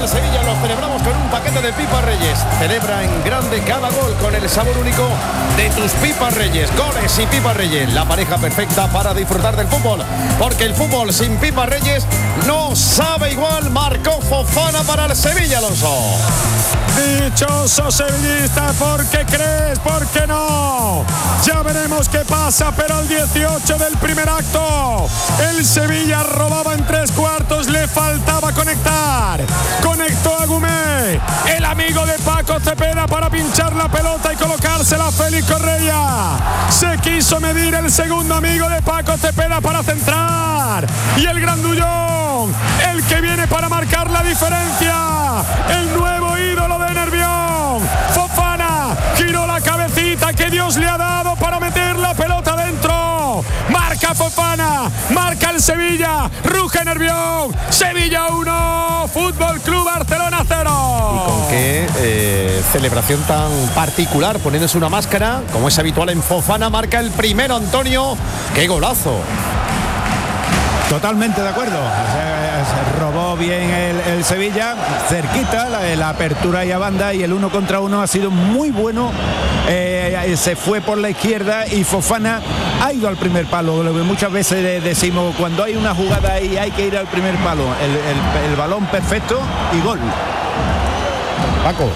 al Sevilla, lo celebramos con un paquete de Pipas Reyes. Celebra en grande cada gol con el sabor único de tus Pipas Reyes. Goles y Pipas Reyes, la pareja perfecta para disfrutar del fútbol. Porque el fútbol sin Pipas Reyes no sabe igual. Marcó Fofana para el Sevilla, Alonso. Dichoso sevillista, ¿por qué crees? ¿Por qué no? Ya veremos qué pasa, pero al 18 del primer acto, el Sevilla robaba en 3/4, le faltaba conectar. Conectó a Gumé, el amigo de Paco Cepeda, para pinchar la pelota y colocársela a Félix Correia. Se quiso medir el segundo amigo de Paco Cepeda para centrar. Y el grandullón, el que viene para marcar la diferencia, el nuevo ídolo de Nervión, Fofana, giró la cabecita que Dios le ha dado para meter la pelota dentro. Marca Fofana, marca el Sevilla, ruge Nervión. Sevilla 1, Fútbol Club Barcelona 0. Y con qué celebración tan particular, poniéndose una máscara, como es habitual en Fofana, marca el primero Antonio. ¡Qué golazo! Totalmente de acuerdo. Se robó bien el Sevilla, cerquita, la apertura y a banda, y el 1 contra 1 ha sido muy bueno. Se fue por la izquierda y Fofana ha ido al primer palo. Lo que muchas veces decimos, cuando hay una jugada ahí hay que ir al primer palo. El balón perfecto y gol. Paco.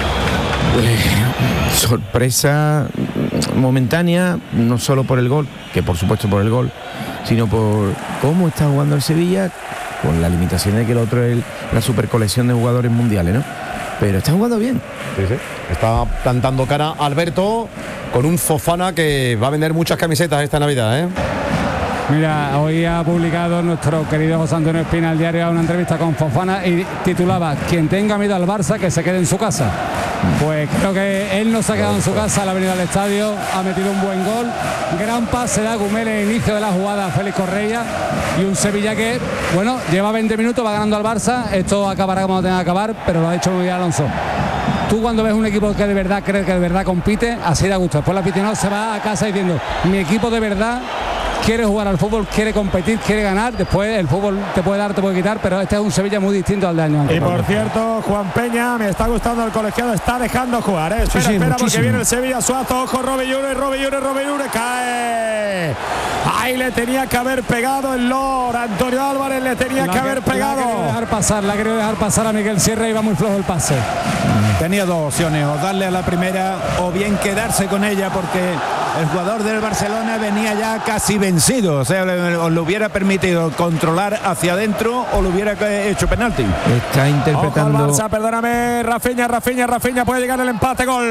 Sorpresa momentánea, no solo por el gol, que por supuesto por el gol, sino por cómo está jugando el Sevilla, con la limitación de que el otro es la supercolección de jugadores mundiales, ¿no? Pero está jugando bien. Sí, sí. Está plantando cara Alberto con un Fofana que va a vender muchas camisetas esta Navidad, ¿eh? Mira, hoy ha publicado nuestro querido José Antonio Espina, el diario, una entrevista con Fofana y titulaba: quien tenga miedo al Barça, que se quede en su casa. Pues creo que él no se ha quedado en su casa, le ha venido al estadio, ha metido un buen gol, gran pase de Agumel en el inicio de la jugada a Félix Correia, y un Sevilla que, bueno, lleva 20 minutos, va ganando al Barça. Esto acabará como tenga que acabar, pero lo ha dicho muy bien Alonso. Tú cuando ves un equipo que de verdad crees que de verdad compite, así da gusto. Después el aficionado se va a casa diciendo: mi equipo de verdad quiere jugar al fútbol, quiere competir, quiere ganar. Después el fútbol te puede dar, te puede quitar, pero este es un Sevilla muy distinto al de año antes. Y por cierto, Juan Peña, me está gustando el colegiado, está dejando jugar, ¿eh? Espera, sí, espera, muchísimo. Porque viene el Sevilla, Suazo, ojo, Robe Llure, cae. Ahí le tenía que haber pegado el Lord, Antonio Álvarez le tenía que haber pegado. La ha querido dejar pasar a Miguel Sierra y va muy flojo el pase. Tenía dos opciones, o darle a la primera o bien quedarse con ella, porque el jugador del Barcelona venía ya casi vencido. O sea, le hubiera permitido controlar hacia adentro o le hubiera hecho penalti. Está interpretando. Ojo al Barça, perdóname, Rafinha puede llegar el empate, gol.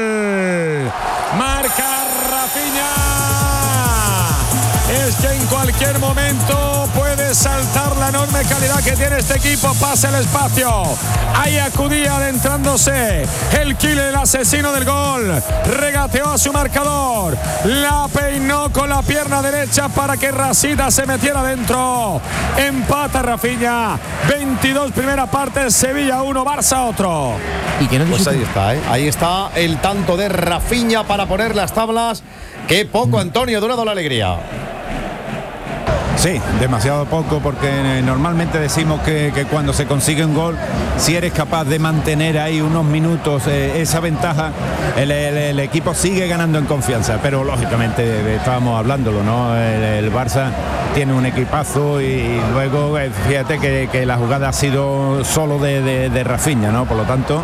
Marca Rafinha. Es que en cualquier momento puede saltar la enorme calidad que tiene este equipo. Pasa el espacio. Ahí acudía adentrándose el killer, el asesino del gol. Regateó a su marcador. La peinó con la pierna derecha para que Rasita se metiera dentro. Empata Rafinha. 22 primera parte. Sevilla 1, Barça otro. Y que no Pues ahí está, ¿eh? Ahí está el tanto de Rafinha para poner las tablas. Qué poco, Antonio, ha durado la alegría. Sí, demasiado poco, porque normalmente decimos que cuando se consigue un gol, si eres capaz de mantener ahí unos minutos esa ventaja, el equipo sigue ganando en confianza. Pero lógicamente estábamos hablándolo, ¿no? El Barça tiene un equipazo y luego fíjate que la jugada ha sido solo de Rafinha, ¿no? Por lo tanto...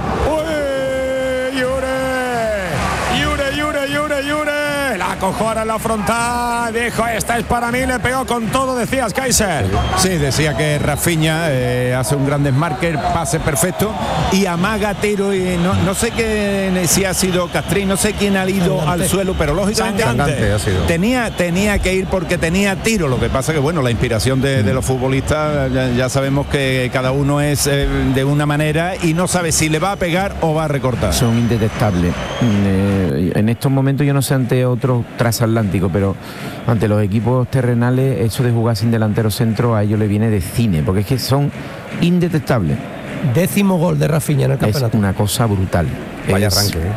La cojo ahora en la frontal, dijo: esta es para mí, le pegó con todo, decías, Kaiser. Sí, decía que Rafinha hace un gran desmarque, pase perfecto y amaga tiro, y no sé si ha sido Castrín, no sé quién ha ido al suelo, pero lógicamente Sangante ha sido. tenía que ir porque tenía tiro. Lo que pasa que bueno, la inspiración de los futbolistas, ya sabemos que cada uno es de una manera y no sabe si le va a pegar o va a recortar. Son indetectables. En estos momentos yo no sé ante otros transatlánticos, pero ante los equipos terrenales, eso de jugar sin delantero centro a ellos le viene de cine, porque es que son indetectables. 10º gol de Rafinha en el campeonato. Es una cosa brutal. Vaya arranque,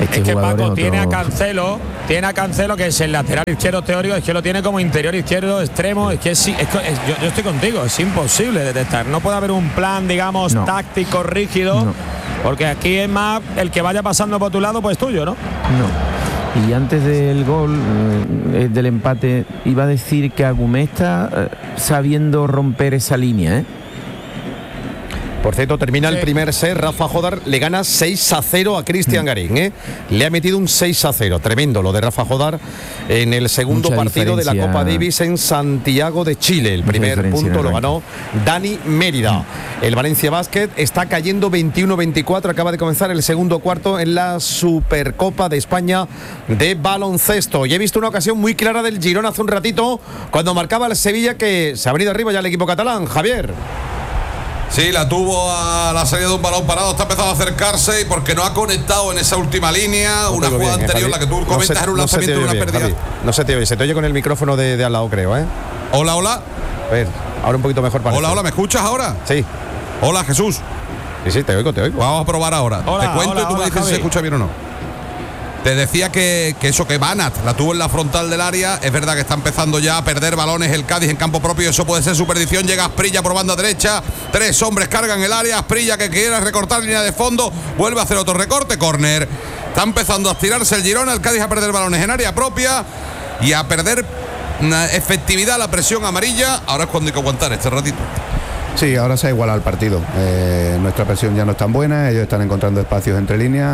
Este es que jugador Paco es tiene a otro- Cancelo, que es el lateral izquierdo teórico, es que lo tiene como interior izquierdo extremo, es que yo estoy contigo, es imposible detectar. No puede haber un plan, digamos, No. táctico, rígido, No. porque aquí es más el que vaya pasando por tu lado, pues tuyo, ¿no? No. Y antes del gol, del empate, iba a decir que Agumé está sabiendo romper esa línea, ¿eh? Por cierto, termina el Sí. primer set. Rafa Jodar le gana 6-0 a Cristian Garín, ¿eh? Le ha metido un 6-0. Tremendo lo de Rafa Jodar en el segundo Mucha partido de la diferencia. Copa Davis en Santiago de Chile. El Mucha primer diferencia punto en lo el ganó Dani Mérida. El Valencia Basket está cayendo 21-24. Acaba de comenzar el segundo cuarto en la Supercopa de España de baloncesto. Y he visto una ocasión muy clara del Girona hace un ratito cuando marcaba el Sevilla, que se ha venido arriba ya el equipo catalán. Javier. Sí, la tuvo a la salida de un balón parado, está empezando a acercarse y porque no ha conectado en esa última línea, una jugada anterior, la que tú comentas era un lanzamiento de una pérdida. No se te oye, se te oye con el micrófono de al lado, creo, ¿eh? Hola, hola. A ver, ahora un poquito mejor para Hola, hola, ¿me escuchas ahora? Sí, Hola, Jesús. sí, te oigo. Vamos a probar ahora. Hola, Te cuento hola, y tú me hola, dices si se Javi. escucha bien o no. Te decía que Banat la tuvo en la frontal del área. Es verdad que está empezando ya a perder balones el Cádiz en campo propio. Eso puede ser su perdición. Llega Asprilla por banda derecha. 3 hombres cargan el área. Asprilla, que quiere recortar línea de fondo, vuelve a hacer otro recorte. Córner. Está empezando a estirarse el Girona. El Cádiz a perder balones en área propia y a perder efectividad la presión amarilla. Ahora es cuando hay que aguantar este ratito. Sí, ahora se ha igualado el partido. Nuestra presión ya no es tan buena. Ellos están encontrando espacios entre líneas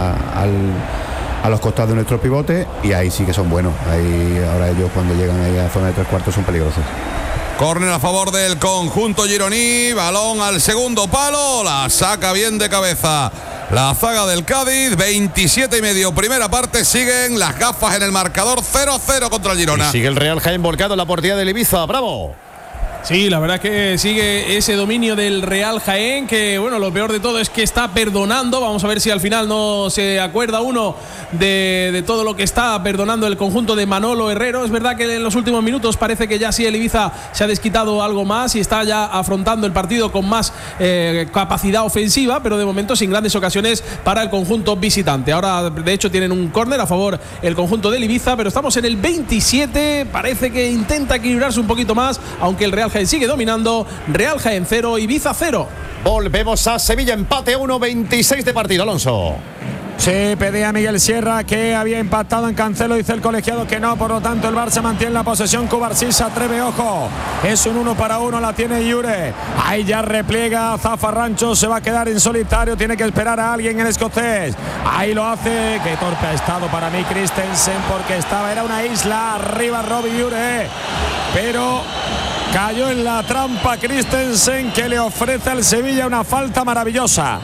a los costados de nuestros pivotes y ahí sí que son buenos. Ahí ahora ellos cuando llegan ahí a la zona de 3/4 son peligrosos. Córner a favor del conjunto gironí. Balón al segundo palo. La saca bien de cabeza la zaga del Cádiz. 27,5. Primera parte. Siguen las gafas en el marcador. 0-0 contra el Girona. y sigue el Real Jaén volcado en la portería del Ibiza. ¡Bravo! Sí, la verdad es que sigue ese dominio del Real Jaén, que bueno, lo peor de todo es que está perdonando. Vamos a ver si al final no se acuerda uno de todo lo que está perdonando el conjunto de Manolo Herrero. Es verdad que en los últimos minutos parece que ya sí el Ibiza se ha desquitado algo más y está ya afrontando el partido con más capacidad ofensiva, pero de momento sin grandes ocasiones para el conjunto visitante. Ahora de hecho tienen un córner a favor el conjunto del Ibiza, pero estamos en el 27, parece que intenta equilibrarse un poquito más, aunque el Real Jaén sigue dominando. Real Jaén 0, Ibiza 0. Volvemos a Sevilla, empate 1, 26 de partido, Alonso. Sí, pedía Miguel Sierra que había impactado en Cancelo, dice el colegiado que no, por lo tanto el Barça mantiene la posesión. Cubarsí se atreve, ojo, es un 1-1, la tiene Jure, ahí ya repliega Zafarrancho, se va a quedar en solitario, tiene que esperar a alguien el escocés, ahí lo hace, qué torpe ha estado para mí Christensen, porque era una isla, arriba Robbie Jure, pero cayó en la trampa Christensen, que le ofrece al Sevilla una falta maravillosa.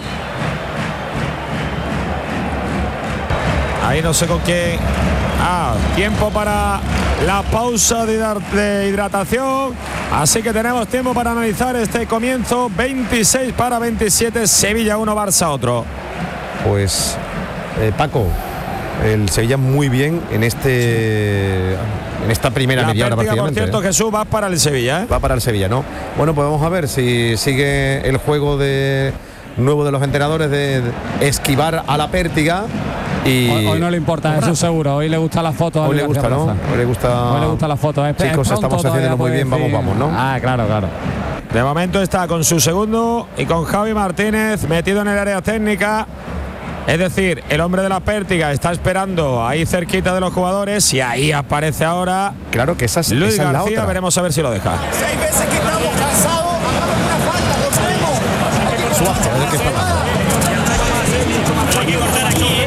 Ahí no sé con qué. Tiempo para la pausa de hidratación. Así que tenemos tiempo para analizar este comienzo. 26-27, Sevilla 1, Barça otro. Pues Paco, el Sevilla muy bien en esta primera media hora prácticamente. Por prácticamente. cierto, Jesús, va para el Sevilla, ¿eh? Va para el Sevilla, ¿no? Bueno, pues vamos a ver si sigue el juego nuevo de los entrenadores de esquivar a la pértiga. Y Hoy no le importa, eso seguro. Hoy le gusta la foto. Hoy le gusta, ¿no? Hoy le gusta la foto. Chicos, estamos haciéndolo muy bien, vamos, ¿no? Claro. De momento está con su segundo y con Javi Martínez metido en el área técnica. Es decir, el hombre de la pértiga está esperando ahí cerquita de los jugadores y ahí aparece ahora. Claro que esa es Luis la García, otra. veremos a ver si lo deja. 6 veces que estamos cansados, hagamos una falta, cortemos. Suazo, ¿de qué está hablando? Hay que cortar aquí, ¿eh?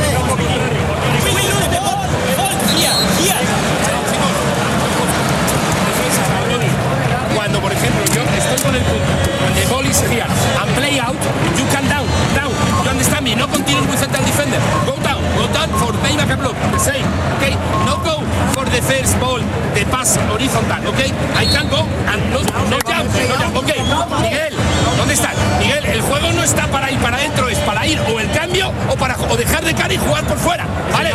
Cuando, por ejemplo, yo estoy con el punto, the ball is here and play out, you can down, you understand me? No continue with central defender, go down for play back and block, the same, okay? No go for the first ball, the pass horizontal, okay? I can go and no jump, okay? Miguel, ¿dónde está? Miguel, el juego no está para ir para adentro, es para ir o el cambio o dejar de cara y jugar por fuera, ¿vale?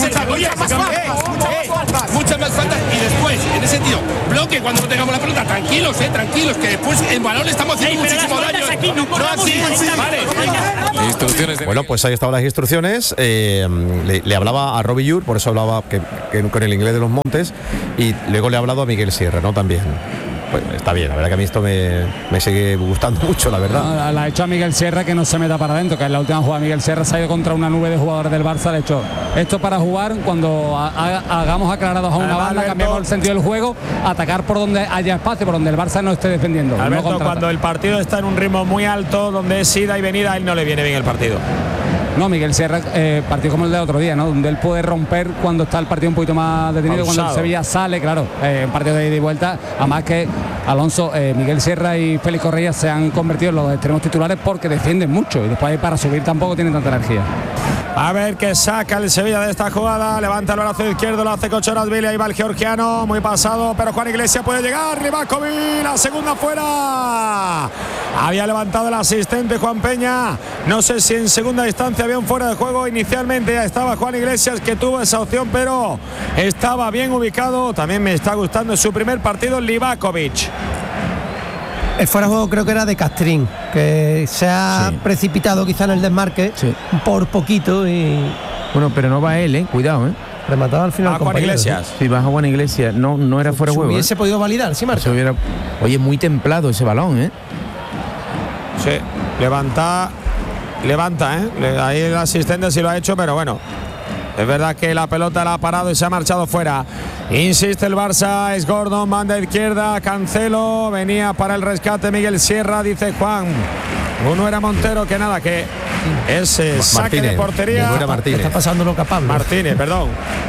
Muchas más faltas y después, en ese sentido, bloque cuando no tengamos la pelota, tranquilos, que después el balón le estamos haciendo muchísimo daño. Aquí, no así, vale. instrucciones de Bueno, Miguel. pues ahí estaban las instrucciones. Le hablaba a Robbie Yur, por eso hablaba que con el inglés de los Montes, y luego le he hablado a Miguel Sierra, ¿no? También. Pues está bien, la verdad que a mí esto me sigue gustando mucho, la verdad. La ha hecho a Miguel Sierra que no se meta para adentro, que es la última jugada. Miguel Sierra se ha ido contra una nube de jugadores del Barça. Le ha hecho esto para jugar cuando hagamos aclarados a una banda, Alberto, cambiamos el sentido del juego, atacar por donde haya espacio, por donde el Barça no esté defendiendo. Alberto, no contraatacar. cuando el partido está en un ritmo muy alto, donde es ida y venida, a él no le viene bien el partido. No, Miguel Sierra, partido como el de otro día, ¿no? Donde él puede romper cuando está el partido un poquito más detenido, Pausado. cuando el Sevilla sale, claro, un partido de ida y vuelta. Además que Alonso, Miguel Sierra y Félix Correa se han convertido en los extremos titulares porque defienden mucho y después para subir tampoco tienen tanta energía. A ver qué saca el Sevilla de esta jugada. Levanta el brazo izquierdo, lo hace Kochorazvili. Ahí va el georgiano, muy pasado, pero Juan Iglesias puede llegar. Livakovic, la segunda fuera. Había levantado el asistente Juan Peña. No sé si en segunda instancia había un fuera de juego. Inicialmente ya estaba Juan Iglesias, que tuvo esa opción, pero estaba bien ubicado. También me está gustando su primer partido Livakovic. El fuera de juego creo que era de Castrín, que se ha precipitado quizá en el desmarque por poquito y... Bueno, pero no va él, cuidado, rematado al final. Juan Iglesias. Si baja Juan Iglesias, no era fuera de juego. Hubiese podido validar, sí, Marco. Oye, muy templado ese balón, Sí, levanta, ahí el asistente sí lo ha hecho, pero bueno. Es verdad que la pelota la ha parado y se ha marchado fuera. Insiste el Barça, es Gordon, banda izquierda, Cancelo, venía para el rescate Miguel Sierra, dice Juan. Uno era Montero, que nada, que ese saque de portería. Está pasando lo capaz. Martínez, perdón.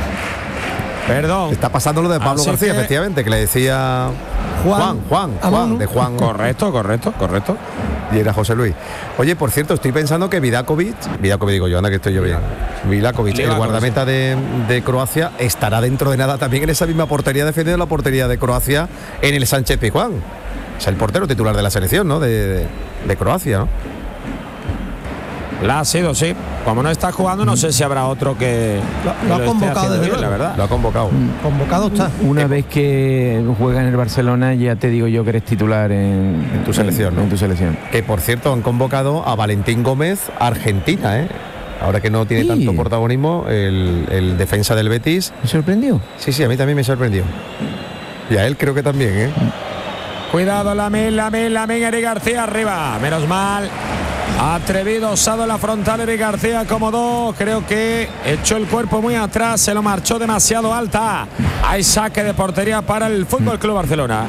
Está pasando lo de Pablo Así García, que- efectivamente, que le decía Juan, de Juan. Correcto. Y era José Luis. Oye, por cierto, estoy pensando que Vidakovic digo yo, anda que estoy yo bien. Vidakovic, el guardameta de Croacia, estará dentro de nada también en esa misma portería, defendiendo la portería de Croacia en el Sánchez Pizjuán. Es el portero titular de la selección, ¿no? De Croacia, ¿no? La ha sido, sí. Como no está jugando, no sé si habrá otro que Lo ha esté convocado haciendo desde bien, la luego. verdad. Lo ha convocado. Convocado está. Una vez que juega en el Barcelona, ya te digo yo que eres titular en tu selección, ¿no? En tu selección. Que por cierto han convocado a Valentín Gómez, Argentina, ¿eh? Ahora que no tiene Sí. tanto protagonismo, el defensa del Betis. ¿Me sorprendió? Sí, a mí también me sorprendió. Y a él creo que también, ¿eh? Cuidado, Lamine, Eric García arriba. Menos mal. Atrevido, osado en la frontal, Eric García acomodó. Creo que echó el cuerpo muy atrás, se lo marchó demasiado alta. Hay saque de portería para el Fútbol Club Barcelona.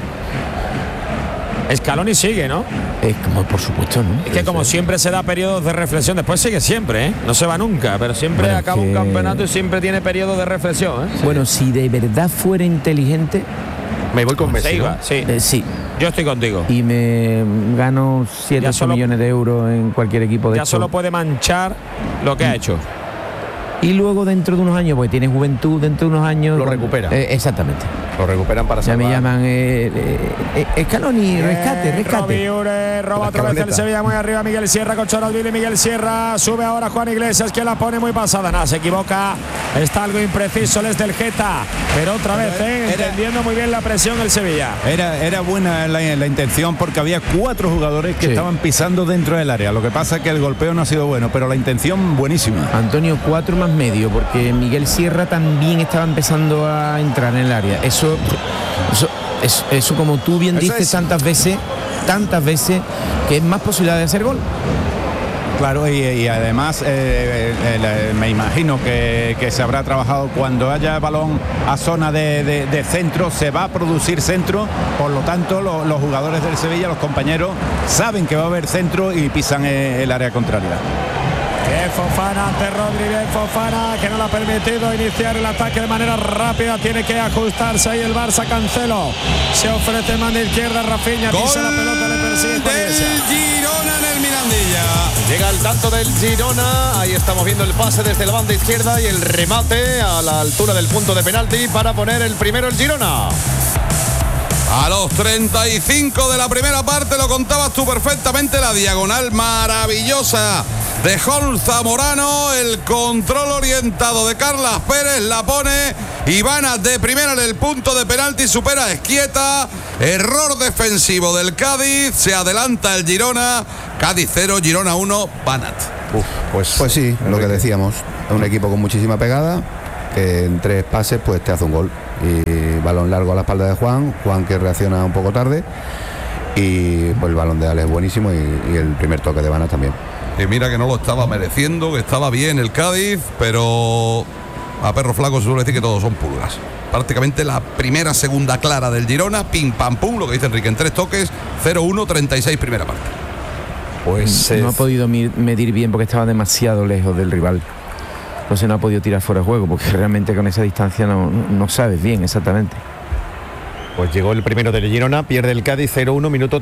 Scaloni sigue, ¿no? Es como, por supuesto, ¿no? Es que como siempre se da periodos de reflexión, después sigue siempre, ¿eh? No se va nunca, pero siempre Bueno, acaba un campeonato y siempre tiene periodo de reflexión, ¿eh? Bueno, si de verdad fuera inteligente, me voy con Se Messi, iba, ¿no? sí. sí. Yo estoy contigo. Y me gano 7 Ya 8 solo- millones de euros en cualquier equipo de Ya estos. solo puede manchar lo que ha hecho. Y luego dentro de unos años, porque tiene juventud, dentro de unos años Lo recupera. Exactamente. Lo recuperan para Ya me salvar. llaman Scaloni, rescate. Robbie Ure, roba La otra vez el escaloneta. Sevilla muy arriba. Miguel Sierra con Chorazvili. Miguel Sierra sube ahora Juan Iglesias, que la pone muy pasada. Nada, se equivoca. Está algo impreciso les del Geta. Pero otra vez, entendiendo muy bien la presión el Sevilla. Era buena la intención porque había 4 jugadores que Sí. estaban pisando dentro del área. Lo que pasa es que el golpeo no ha sido bueno, pero la intención buenísima. Antonio, 4 más medio, porque Miguel Sierra también estaba empezando a entrar en el área. Eso como tú bien Eso dices es. tantas veces, que es más posibilidad de hacer gol. Claro, y además me imagino que se habrá trabajado cuando haya balón a zona de centro, se va a producir centro, por lo tanto los jugadores del Sevilla, los compañeros, saben que va a haber centro y pisan el área contraria. Fofana ante Rodríguez. Fofana, que no le ha permitido iniciar el ataque de manera rápida. Tiene que ajustarse ahí el Barça. Cancelo se ofrece mano izquierda. Rafinha pisa la pelota, le persigue Juan del Iglesias. Girona en el Mirandilla. Llega el tanto del Girona, ahí estamos viendo el pase desde la banda izquierda y el remate a la altura del punto de penalti para poner el primero el Girona. A los 35 de la primera parte, lo contabas tú perfectamente, la diagonal maravillosa de Holm Zamorano, el control orientado de Carlas Pérez, la pone Ivana de primera en el punto de penalti, supera a Esquieta, error defensivo del Cádiz, se adelanta el Girona, Cádiz 0, Girona 1, Banat. Pues sí, lo que decíamos, es un equipo con muchísima pegada, que en 3 pases pues te hace un gol, y balón largo a la espalda de Juan que reacciona un poco tarde, y pues el balón de Ale es buenísimo, y el primer toque de Banat también. Y mira que no lo estaba mereciendo, que estaba bien el Cádiz, pero a perro flaco se suele decir que todos son pulgas. Prácticamente la primera, segunda clara del Girona, pim pam pum, lo que dice Enrique, en 3 toques, 0-1, 36 primera parte. Pues no ha podido medir bien porque estaba demasiado lejos del rival. Entonces no ha podido tirar fuera de juego, porque realmente con esa distancia no sabes bien exactamente. Pues llegó el primero del Girona, pierde el Cádiz 0-1, minuto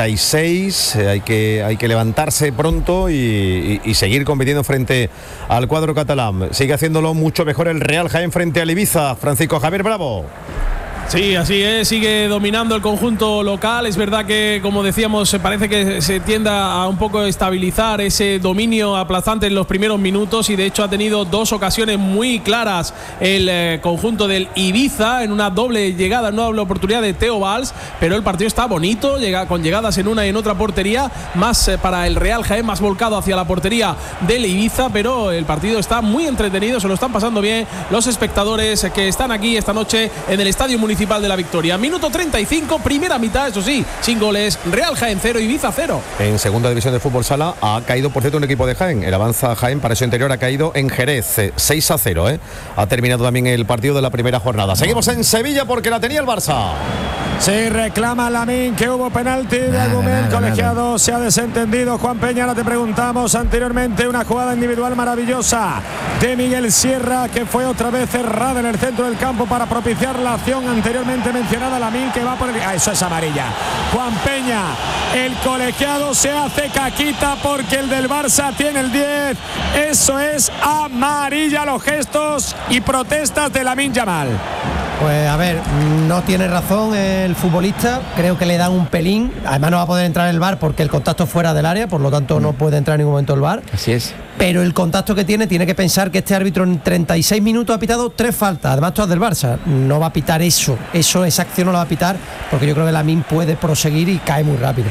36. Hay que levantarse pronto y seguir compitiendo frente al cuadro catalán. Sigue haciéndolo mucho mejor el Real Jaén frente al Ibiza. Francisco Javier Bravo. Sí, así es, sigue dominando el conjunto local. Es verdad que, como decíamos, parece que se tienda a un poco estabilizar ese dominio aplastante en los primeros minutos, y de hecho ha tenido 2 ocasiones muy claras el conjunto del Ibiza, en una doble llegada, en una doble oportunidad de Theo Valls, pero el partido está bonito, con llegadas en una y en otra portería, más para el Real Jaén, más volcado hacia la portería del Ibiza, pero el partido está muy entretenido, se lo están pasando bien los espectadores que están aquí esta noche en el Estadio Municipal de la Victoria. Minuto 35, primera mitad, eso sí, sin goles, Real Jaén 0, Ibiza 0. En segunda división de fútbol sala ha caído, por cierto, un equipo de Jaén. El Avanza Jaén, para eso interior, ha caído en Jerez, 6-0. Ha terminado también el partido de la primera jornada. Seguimos en Sevilla porque la tenía el Barça. Sí, reclama Lamín que hubo penalti de Agumel, colegiado, se ha desentendido. Juan Peña, ahora te preguntamos anteriormente, una jugada individual maravillosa de Miguel Sierra, que fue otra vez cerrada en el centro del campo para propiciar la acción anteriormente mencionada. Lamín, que va por el... eso es amarilla. Juan Peña, el colegiado se hace caquita porque el del Barça tiene el 10. Eso es amarilla, los gestos y protestas de Lamín Yamal. Pues a ver, no tiene razón el futbolista, creo que le dan un pelín, además no va a poder entrar el VAR porque el contacto es fuera del área, por lo tanto no puede entrar en ningún momento el VAR. Así es. Pero el contacto que tiene que pensar que este árbitro en 36 minutos ha pitado 3 faltas, además todas del Barça, no va a pitar esa acción no la va a pitar, porque yo creo que Lamín puede proseguir y cae muy rápido.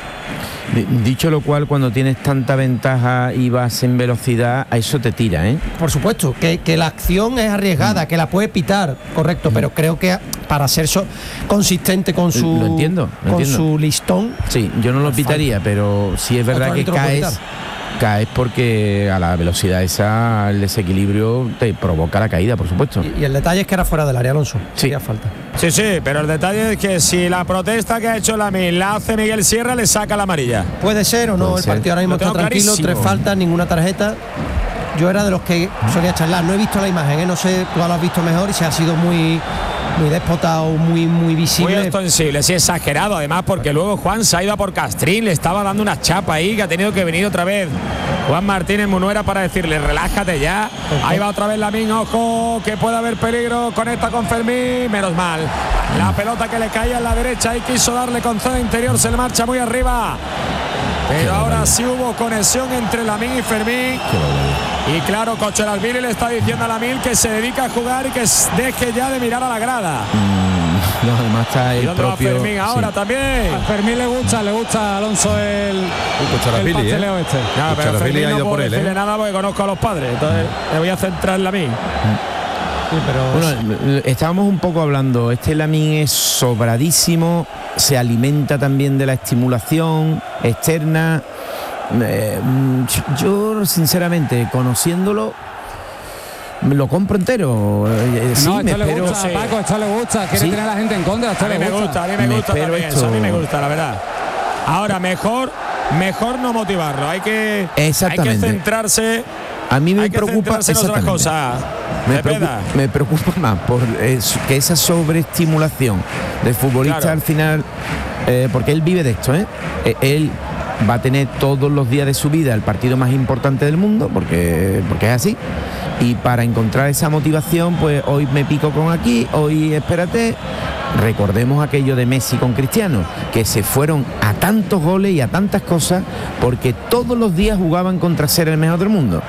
Dicho lo cual, cuando tienes tanta ventaja y vas en velocidad, a eso te tira, ¿eh? Por supuesto, que la acción es arriesgada, que la puede pitar, correcto, pero creo que para ser consistente con su... Lo entiendo. Su listón... Sí, yo no lo pitaría, pero sí es verdad que caes porque a la velocidad esa, el desequilibrio te provoca la caída, por supuesto. Y el detalle es que era fuera del área, Alonso. Sí, falta. Sí, pero el detalle es que si la protesta que ha hecho Lamín la hace Miguel Sierra, le saca la amarilla. Puede ser o no, el partido ahora mismo está tranquilo, 3 faltas, ninguna tarjeta. Yo era de los que solía charlar, no he visto la imagen, no sé, tú lo has visto mejor y se ha sido muy déspota o muy visible. Muy ostensible, sí, exagerado además, porque luego Juan se ha ido a por Castrín, le estaba dando una chapa ahí que ha tenido que venir otra vez Juan Martínez Munuera para decirle relájate ya. Ahí va otra vez Lamín, ojo, que puede haber peligro, conecta con Fermín, menos mal. La pelota que le caía en la derecha y quiso darle con zona interior, se le marcha muy arriba. Pero ahora sí hubo conexión entre Lamín y Fermín. Y claro, Cochelalvili le está diciendo a Lamín que se dedica a jugar y que deje ya de mirar a la grada. No, además está el propio Fermín ahora también. A Fermín le gusta Alonso el pasteleo este. No, pero Fermín ha ido no puedo decirle nada porque conozco a los padres, entonces me voy a centrar en Lamín. Sí, pero bueno, estábamos un poco hablando, Lamín es sobradísimo, se alimenta también de la estimulación externa. Yo sinceramente, conociéndolo, lo compro entero. Sí, no, esto le gusta, Paco, esto le gusta, quiere tener a la gente en contra. A mí me gusta también eso, a mí me gusta, la verdad. Ahora, mejor no motivarlo, hay que centrarse. A mí me preocupa otra cosa. Me preocupa más por que esa sobreestimulación del futbolista al final, porque él vive de esto, él va a tener todos los días de su vida el partido más importante del mundo, porque es así, y para encontrar esa motivación, pues hoy me pico con aquí, hoy espérate, recordemos aquello de Messi con Cristiano, que se fueron a tantos goles y a tantas cosas porque todos los días jugaban contra ser el mejor del mundo.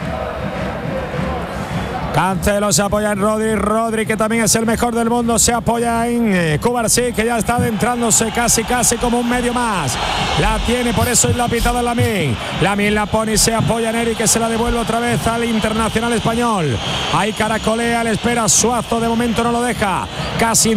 Cancelo se apoya en Rodri, que también es el mejor del mundo, se apoya en Cubarsí, que ya está adentrándose casi como un medio más. La tiene, por eso es la pitada Lamine la pone y se apoya en Eric, que se la devuelve otra vez al internacional español. Ahí caracolea, le espera Suazo, de momento no lo deja. Casi